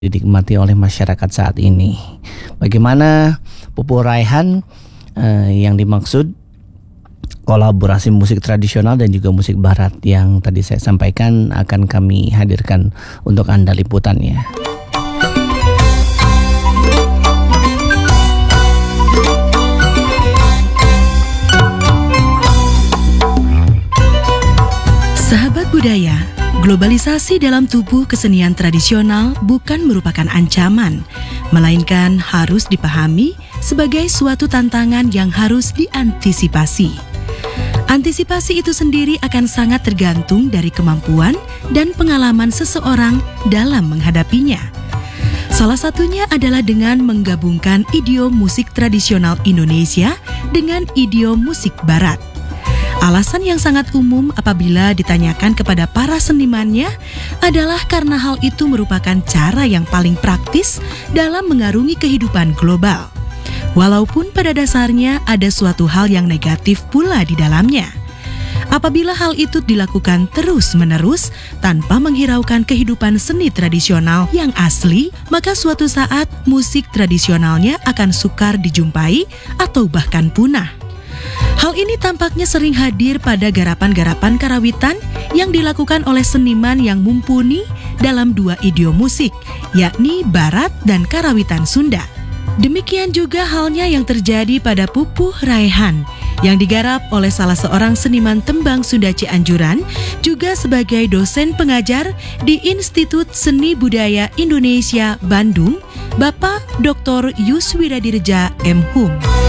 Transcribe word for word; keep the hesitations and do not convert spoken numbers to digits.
dinikmati oleh masyarakat saat ini. Bagaimana Pupu Raihan eh, yang dimaksud kolaborasi musik tradisional dan juga musik barat yang tadi saya sampaikan akan kami hadirkan untuk Anda liputannya. Sahabat budaya, globalisasi dalam tubuh kesenian tradisional bukan merupakan ancaman, melainkan harus dipahami sebagai suatu tantangan yang harus diantisipasi. Antisipasi itu sendiri akan sangat tergantung dari kemampuan dan pengalaman seseorang dalam menghadapinya. Salah satunya adalah dengan menggabungkan idiom musik tradisional Indonesia dengan idiom musik barat. Alasan yang sangat umum apabila ditanyakan kepada para senimannya adalah karena hal itu merupakan cara yang paling praktis dalam mengarungi kehidupan global. Walaupun pada dasarnya ada suatu hal yang negatif pula di dalamnya. Apabila hal itu dilakukan terus-menerus tanpa menghiraukan kehidupan seni tradisional yang asli, maka suatu saat musik tradisionalnya akan sukar dijumpai atau bahkan punah. Hal ini tampaknya sering hadir pada garapan-garapan karawitan yang dilakukan oleh seniman yang mumpuni dalam dua idiom musik, yakni Barat dan Karawitan Sunda. Demikian juga halnya yang terjadi pada Pupu Raihan yang digarap oleh salah seorang seniman tembang Sunda Cianjuran, juga sebagai dosen pengajar di Institut Seni Budaya Indonesia Bandung, Bapak Doktor Yuswiradirja M Hum.